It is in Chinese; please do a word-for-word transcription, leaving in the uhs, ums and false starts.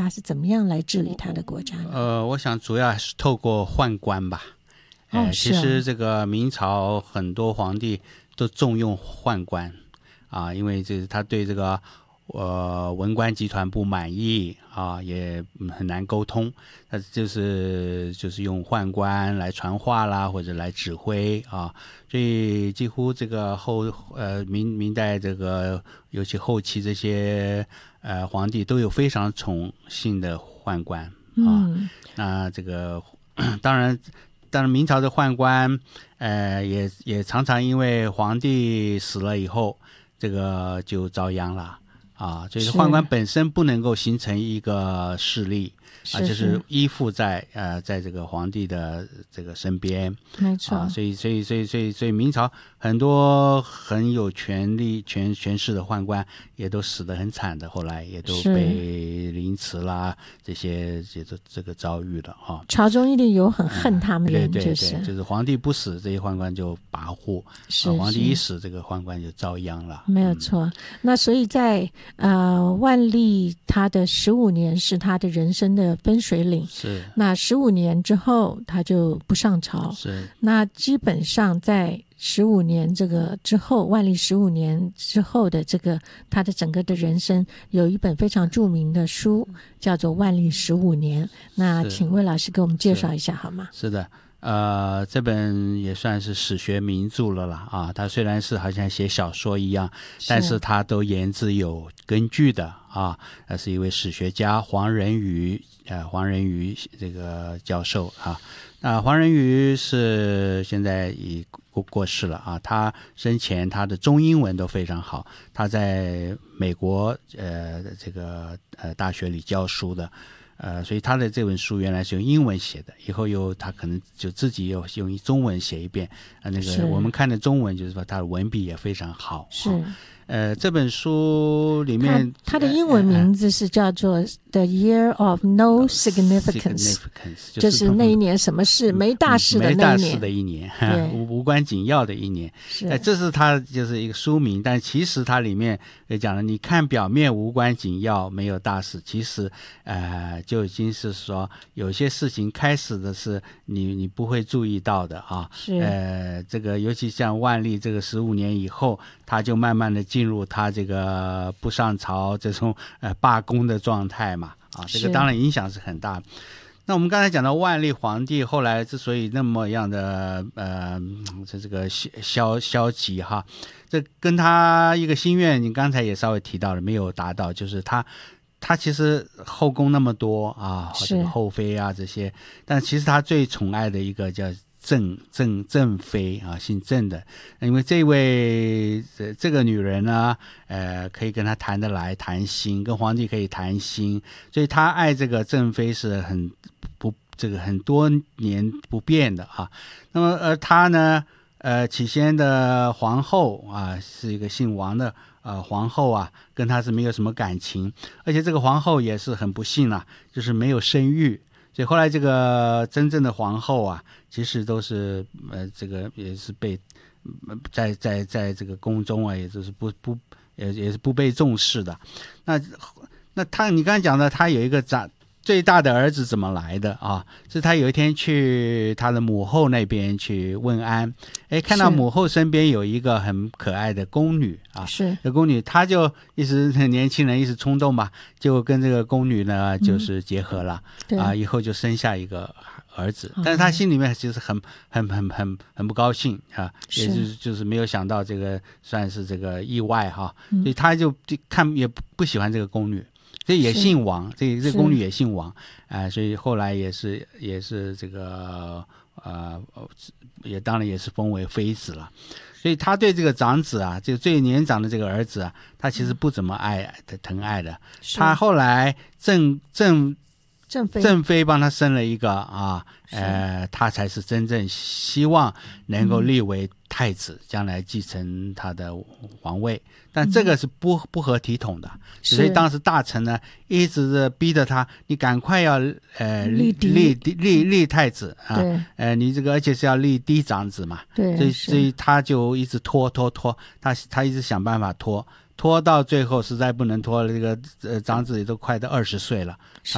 他是怎么样来治理他的国家呢？ 呃，我想主要还是透过宦官吧。呃、 哦， 其实这个明朝很多皇帝都重用宦官啊，因为这他对这个呃文官集团不满意啊，也很难沟通，他就是就是用宦官来传话啦，或者来指挥啊，所以几乎这个后呃明明代这个尤其后期这些呃皇帝都有非常宠信的宦官啊。 嗯， 那这个当然。当然，明朝的宦官，呃，也也常常因为皇帝死了以后，这个就遭殃了啊。所以宦官本身不能够形成一个势力啊，就是依附在呃，在这个皇帝的这个身边， 没错。 啊，所以所以所以所以所以明朝很多很有权力权权势的宦官也都死得很惨的，后来也都被凌迟啦，这些这个这个遭遇了啊。 朝中一定有很恨他们的人， 嗯，对对对， 就是就是皇帝不死，这些宦官就跋扈； 是、 啊、皇帝一死，这个宦官就遭殃了。 没有错。嗯、那所以在呃万历他的十五年是他的人生的分水岭， 是。 那十五年之后他就不上朝， 是。 那基本上在十五年这个之后，万历十五年之后的这个他的整个的人生，有一本非常著名的书叫做《万历十五年》。那请魏老师给我们介绍一下好吗？ 是的，呃，这本也算是史学名著了啦啊。它虽然是好像写小说一样，但是它都言之有根据的啊。他是一位史学家黄仁瑜，呃，黄仁瑜这个教授啊。那黄仁瑜是现在已过过世了啊，他生前他的中英文都非常好，他在美国呃这个呃大学里教书的，呃，所以他的这本书原来是用英文写的，以后又他可能就自己又用中文写一遍啊、呃，那个我们看的中文就是说他的文笔也非常好， 是。 啊呃，这本书里面它的英文名字是叫做 The Year of No Significance， 就是那一年什么事没大事的那一年， 没大事的一年，无无关紧要的一年。 是， 这是它就是一个书名，但其实它里面也讲了，你看表面无关紧要，没有大事，其实呃就已经是说有些事情开始的是你你不会注意到的啊。 是， 呃，这个尤其像万历这个十五年以后，他就慢慢的进入他这个不上朝这种呃罢工的状态嘛，啊，这个当然影响是很大。那我们刚才讲到万历皇帝后来之所以那么样的呃这这个消消极哈，这跟他一个心愿，你刚才也稍微提到了，没有达到，就是他他其实后宫那么多啊，这个后妃啊这些，但其实他最宠爱的一个叫郑郑郑妃啊，姓郑的，因为这位这这个女人呢，呃，可以跟他谈得来，谈心，跟皇帝可以谈心，所以他爱这个郑妃是很不这个很多年不变的啊。那么而他呢，呃，起先的皇后啊，是一个姓王的呃皇后啊，跟他是没有什么感情，而且这个皇后也是很不幸啊，就是没有生育。所以后来这个真正的皇后啊，其实都是呃这个也是被在在在这个宫中啊，也就是不不也也是不被重视的。那那他你刚才讲的，他有一个长最大的儿子怎么来的啊？是他有一天去他的母后那边去问安，哎，看到母后身边有一个很可爱的宫女啊， 是这宫女，他就一时年轻人一时冲动吧，就跟这个宫女呢就是结合了、嗯、啊，以后就生下一个儿子，但是他心里面其实很很很很很不高兴啊，也就是就是没有想到这个算是这个意外哈、嗯，所以他就看也不喜欢这个宫女。这也姓王，这这宫女也姓王，啊、呃，所以后来也是也是这个呃，也当然也是封为妃子了。所以他对这个长子啊，就最年长的这个儿子啊，他其实不怎么爱的疼爱的。他后来郑郑郑妃郑妃帮他生了一个啊，呃，他才是真正希望能够立为太子，将来继承他的皇位。但这个是不不合体统的，所以当时大臣呢一直逼着他，你赶快要呃立立立立太子啊，呃，你这个而且是要立嫡长子嘛， 对， 所以所以他就一直拖拖拖，他他一直想办法拖。拖到最后实在不能拖了，这个呃长子也都快到二十岁了，